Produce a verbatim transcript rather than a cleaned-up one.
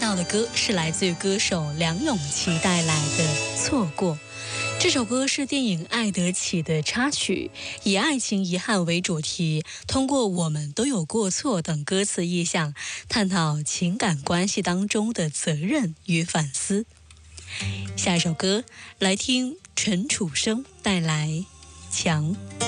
到的歌是来自于歌手梁咏琪带来的《错过》。这首歌是电影《爱得起》的插曲，以爱情遗憾为主题，通过我们都有过错等歌词意象，探讨情感关系当中的责任与反思。下一首歌来听陈楚生带来《墙》。